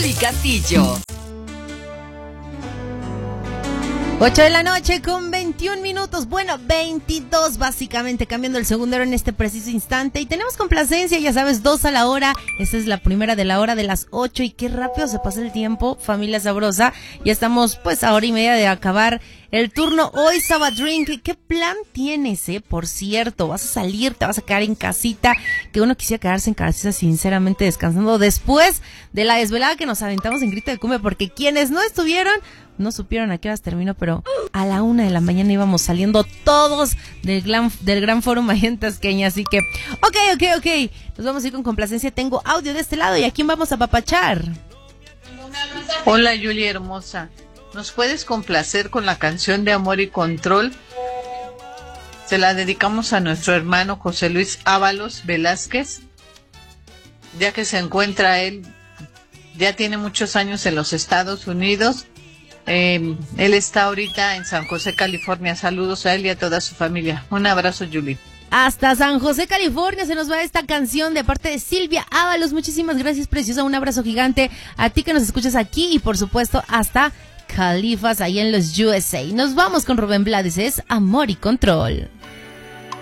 Julie Castillo. 8 de la noche con 21 minutos, bueno, 22 básicamente, cambiando el segundero en este preciso instante. Y tenemos complacencia, ya sabes, 2 a la hora. Esta es la primera de la hora de las 8 y qué rápido se pasa el tiempo, familia sabrosa. Ya estamos pues a hora y media de acabar el turno hoy, Sabadrink. ¿Qué plan tienes, Por cierto, ¿vas a salir, te vas a quedar en casita? Que uno quisiera quedarse en casita sinceramente descansando después de la desvelada que nos aventamos en Grito de Cumbia, porque quienes no estuvieron no supieron a qué horas terminó, pero a la 1 de la mañana íbamos saliendo todos del gran Fórum ahí en Tasqueña, así que, ok, nos vamos a ir con complacencia. Tengo audio de este lado, ¿y a quién vamos a papachar? Hola, Julie hermosa, ¿nos puedes complacer con la canción de Amor y Control? Se la dedicamos a nuestro hermano José Luis Ábalos Velázquez, ya que se encuentra él, ya tiene muchos años en los Estados Unidos. Él está ahorita en San José, California. Saludos a él y a toda su familia. Un abrazo, Julie. Hasta San José, California se nos va esta canción de parte de Silvia Ábalos. Muchísimas gracias, preciosa. Un abrazo gigante a ti que nos escuchas aquí y por supuesto hasta Califas ahí en los USA. Nos vamos con Rubén Blades, es Amor y Control.